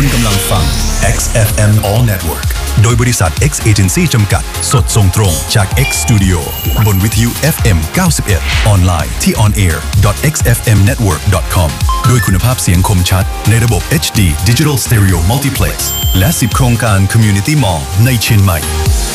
กำลังฟัง XFM All Network โดยบริษัท X Agency จำกัดสดส่งตรงจาก X Studio บนวิทยุ FM 91 ออนไลน์ที่ onair.xfmnetwork.com ด้วยคุณภาพเสียงคมชัดในระบบ HD Digital Stereo Multiplex และ10 โครงการ Community Mall ในเชียงใหม่